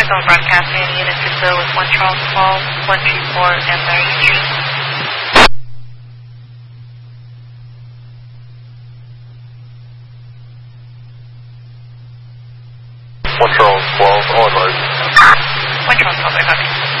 Microphone broadcasting unit to Bill with 1 Charles 12, 124, and 30. Charles 12, on road. 1 Charles 12, okay.